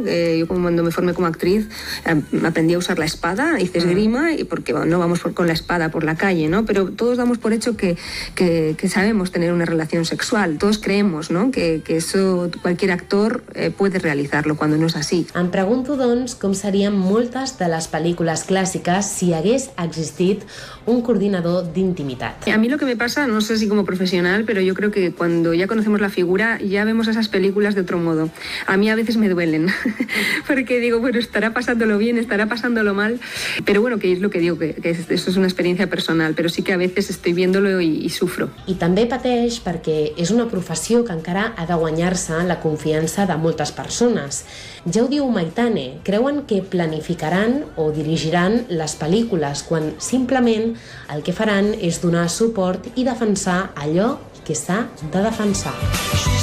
Yo cuando me formé como actriz aprendí a usar la espada, hice esgrima, y porque no vamos con la espada por la calle, ¿no? Pero todos damos por hecho que sabemos tener una relación sexual. Todos creemos, ¿no?, que eso cualquier actor puede realizarlo, cuando no és així. Em pregunto, doncs, com serien moltes de les pel·lícules clàssiques si hagués existit un coordinador d'intimitat. A mí lo que me pasa, no sé si como profesional, pero yo creo que cuando ya conocemos la figura, ya vemos esas películas de otro modo. A mí a veces me duelen, porque digo, bueno, estará pasándolo bien, estará pasándolo mal, pero bueno, que es lo que digo, que eso es una experiencia personal, pero sí que a veces estoy viéndolo y sufro. I també pateix perquè és una professió que encara ha de guanyar-se la confiança de moltes persones. Ja ho diu Maitane, creuen que planificaran o dirigiran les pel·lícules quan simplement el que faran és donar suport i defensar allò que s'ha de defensar.